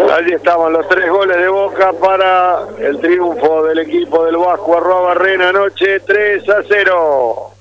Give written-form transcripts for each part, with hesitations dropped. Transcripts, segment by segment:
Allí estaban los 3 goles de Boca para el triunfo del equipo del Vasco Arruabarrena anoche, 3-0.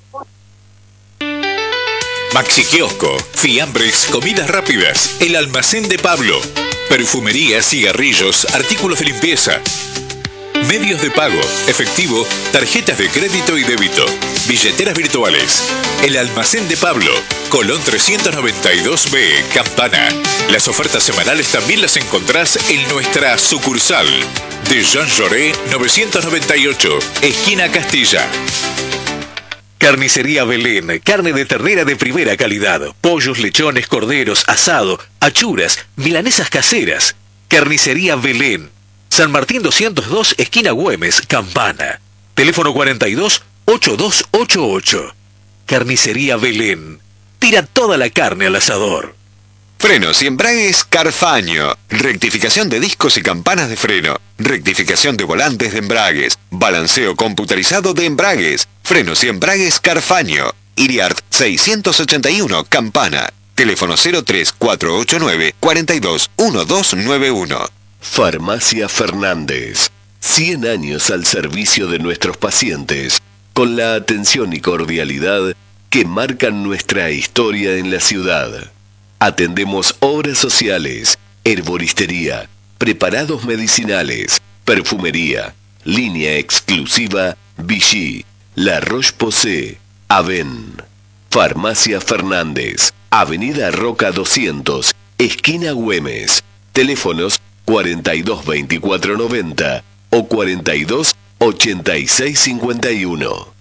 Maxi Kiosco, fiambres, comidas rápidas, el almacén de Pablo, perfumería, cigarrillos, artículos de limpieza, medios de pago, efectivo, tarjetas de crédito y débito, billeteras virtuales, el almacén de Pablo, Colón 392B, Campana. Las ofertas semanales también las encontrás en nuestra sucursal de Jean Jaurès 998, esquina Castilla. Carnicería Belén, carne de ternera de primera calidad, pollos, lechones, corderos, asado, achuras, milanesas caseras. Carnicería Belén, San Martín 202, esquina Güemes, Campana. Teléfono 42-8288. Carnicería Belén, tira toda la carne al asador. Frenos y embragues Carfaño. Rectificación de discos y campanas de freno. Rectificación de volantes de embragues. Balanceo computarizado de embragues. Frenos y embragues Carfaño. Iriart 681, Campana. Teléfono 03489 421291. Farmacia Fernández. 100 años al servicio de nuestros pacientes, con la atención y cordialidad que marcan nuestra historia en la ciudad. Atendemos obras sociales, herboristería, preparados medicinales, perfumería, línea exclusiva Vichy, La Roche-Posay, Aven. Farmacia Fernández, Avenida Roca 200, esquina Güemes. Teléfonos 422490 o 428651.